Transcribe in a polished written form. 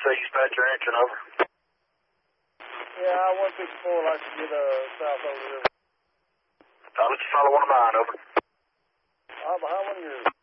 dispatcher answering, over. Yeah, 154, like to get south over the river. I'll let you follow one of mine, over. Behind one of yours.